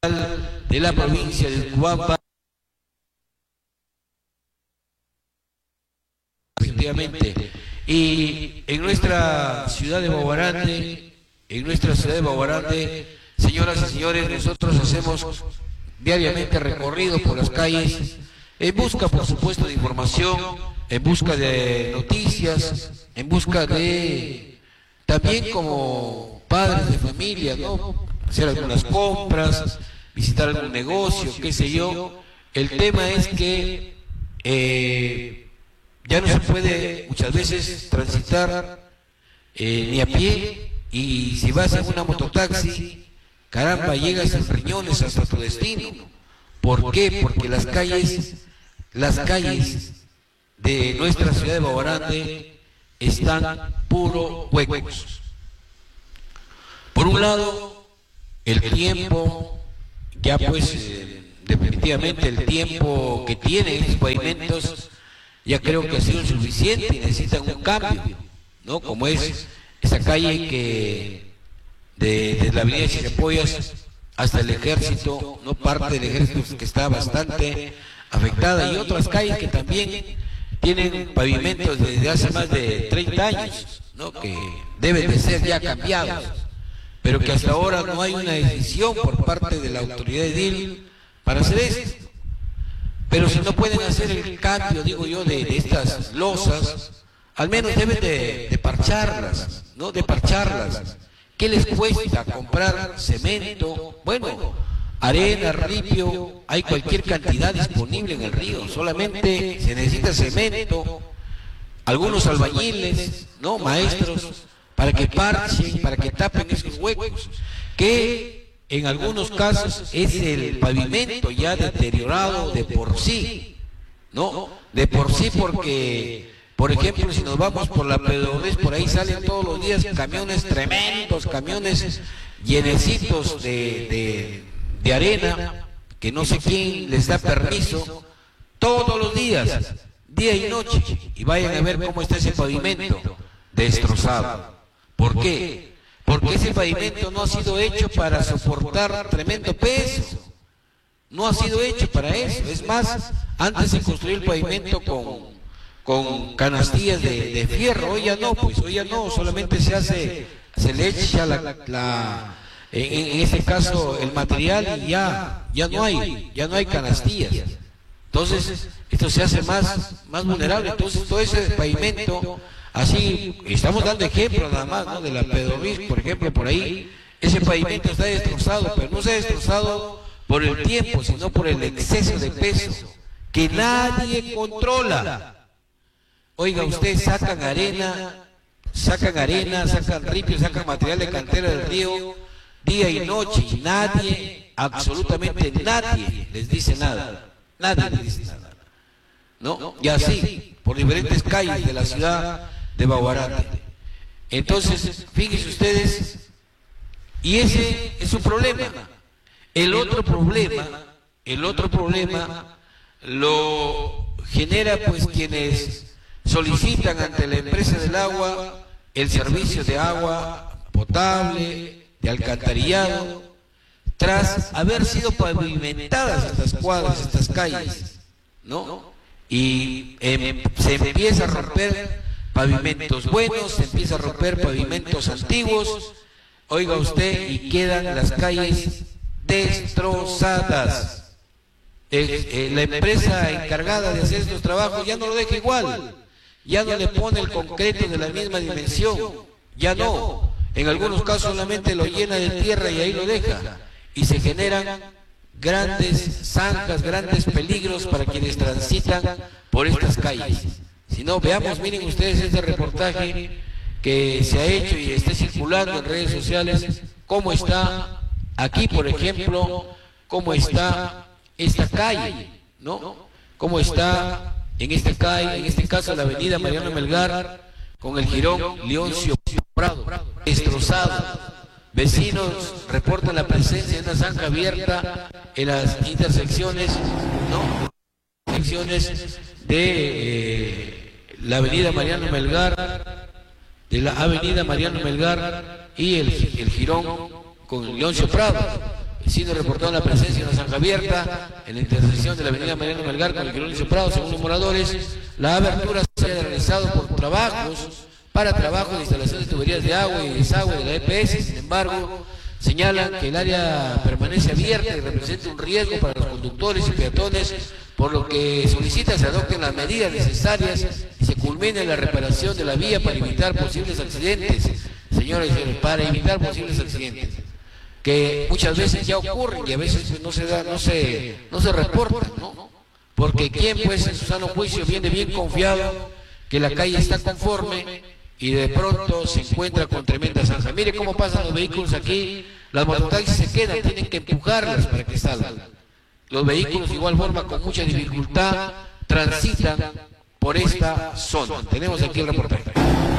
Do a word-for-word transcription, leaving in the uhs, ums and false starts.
de la provincia del Cuapa. Efectivamente, y en nuestra ciudad de Baguarande, en nuestra ciudad de Baguarande, señoras y señores, nosotros hacemos diariamente recorrido por las calles en busca, por supuesto, de información, en busca de noticias, en busca de, también como padres de familia, ¿no?, hacer algunas compras, visitar algún negocio, qué sé yo. El tema es que eh, ya no se puede muchas veces transitar eh, ni a pie, y si vas en una mototaxi, caramba, llegas en riñones hasta tu destino. ¿Por qué? Porque las calles, las calles de nuestra ciudad de Baguarande están puro huecos. Por un lado, el tiempo, ya pues eh, definitivamente el tiempo que tienen estos pavimentos ya creo que ha sido suficiente y necesitan un cambio, ¿no? Como es esa calle que de, de la avenida Chirapollas hasta el Ejército, no, parte del Ejército que está bastante afectada, y otras calles que también tienen pavimentos desde hace más de treinta años, ¿no?, que deben de ser ya cambiados, pero que hasta ahora no hay una decisión por parte de la autoridad edil para hacer esto. Pero si no pueden hacer el cambio, digo yo, de, de estas losas, al menos deben de, de parcharlas, ¿no? De parcharlas. ¿Qué les cuesta comprar cemento? Bueno, arena, ripio, hay cualquier cantidad disponible en el río, solamente se necesita cemento, algunos albañiles, ¿no?, maestros, para que parchen, para que tapen esos huecos, que en algunos casos es el pavimento ya deteriorado de por sí, ¿no? De por sí, porque, por ejemplo, si nos vamos por la Pedrones, por ahí salen todos los días camiones tremendos, camiones llenecitos de, de, de arena, que no sé quién les da permiso, todos los días, día y noche, y vayan a ver cómo está ese pavimento destrozado. ¿Por qué? Porque ese pavimento no ha sido hecho para soportar tremendo peso, no ha sido hecho para eso. Es más, antes se construyó el pavimento con, con canastillas de, de fierro, hoy ya no, pues hoy ya no, solamente se hace, se le echa la, la en, en este caso el material, y ya, ya no hay, ya no hay canastillas. Entonces, esto se hace más, más vulnerable. Entonces, todo ese pavimento, así, estamos dando ejemplos nada más, ¿no?, de la Pedrovis, por ejemplo, por ahí, ese pavimento está destrozado, pero no se ha destrozado por el tiempo, sino por el exceso de peso, que nadie controla. Oiga, ustedes sacan arena, sacan arena, sacan ripio, sacan material de cantera del río, día y noche, y nadie, absolutamente nadie les dice nada, nadie les dice nada, ¿no? Y así, por diferentes calles de la ciudad de Baguarande. Entonces, fíjense ustedes, y ese es un problema. El otro problema, el otro problema lo genera pues quienes solicitan ante la empresa del agua el servicio de agua potable, de alcantarillado, tras haber sido pavimentadas estas cuadras, estas calles, ¿no? Y eh, se empieza a romper pavimentos buenos, se empieza a romper pavimentos antiguos, oiga usted, y quedan las calles destrozadas. Eh, eh, la empresa encargada de hacer estos trabajos ya no lo deja igual, ya no le pone el concreto de la misma dimensión, ya no, en algunos casos solamente lo llena de tierra y ahí lo deja, y se generan grandes zanjas, grandes peligros para quienes transitan por estas calles. Si no, veamos, miren ustedes este reportaje que se ha hecho y está circulando en redes sociales, cómo está aquí, por ejemplo, cómo está esta calle, ¿no? Cómo está en esta calle, en este caso la avenida Mariano Melgar, con el jirón Leoncio Prado, destrozado. Vecinos reportan la presencia de una zanja abierta en las intersecciones, ¿no?, intersecciones de eh, la avenida Mariano Melgar, de la avenida Mariano Melgar y el, el jirón con Leoncio Prado. siendo reportada la presencia de una zanja abierta en la intersección de la avenida Mariano Melgar con el Quirón Prado, según los moradores. La abertura se ha realizado por trabajos, para trabajos de instalación de tuberías de agua y desagüe de la E P S. Sin embargo, señalan que el área permanece abierta y representa un riesgo para los conductores y peatones, por lo que solicita se adopten las medidas necesarias y se culmine la reparación de la vía para evitar posibles accidentes, señores y señores, para evitar posibles accidentes, que muchas veces ya ocurren y a veces pues, no se da, no se, no se reportan, ¿no? Porque quien pues en su sano juicio viene bien confiado que la calle está conforme y de pronto se encuentra con tremenda zanja. Mire cómo pasan los vehículos aquí, las mototaxis se quedan, tienen que empujarlas para que salgan. Los vehículos de igual forma con mucha dificultad transitan por esta zona. Tenemos aquí el reportaje.